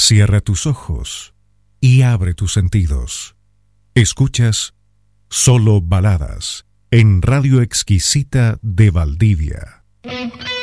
Cierra tus ojos y abre tus sentidos. Escuchas Solo Baladas en Radio Exquisita de Valdivia.